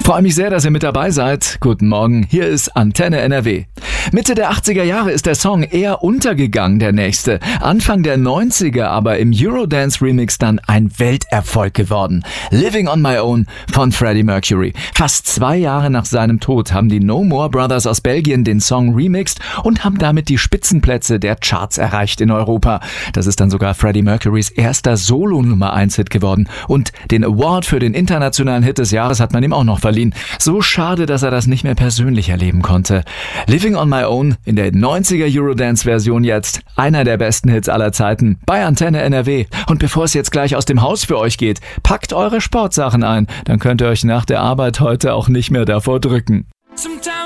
Freue mich sehr, dass ihr mit dabei seid. Guten Morgen, hier ist Antenne NRW. Mitte der 80er Jahre ist der Song eher untergegangen, der nächste. Anfang der 90er aber im Eurodance-Remix dann ein Welterfolg geworden. Living on My Own von Freddie Mercury. Fast 2 Jahre nach seinem Tod haben die No More Brothers aus Belgien den Song remixed und haben damit die Spitzenplätze der Charts erreicht in Europa. Das ist dann sogar Freddie Mercurys erster Solo-Nummer-1-Hit geworden. Und den Award für den internationalen Hit des Jahres hat man ihm auch noch verliehen. So schade, dass er das nicht mehr persönlich erleben konnte. Living on My Own in der 90er Eurodance-Version jetzt. Einer der besten Hits aller Zeiten bei Antenne NRW. Und bevor es jetzt gleich aus dem Haus für euch geht, packt eure Sportsachen ein. Dann könnt ihr euch nach der Arbeit heute auch nicht mehr davor drücken.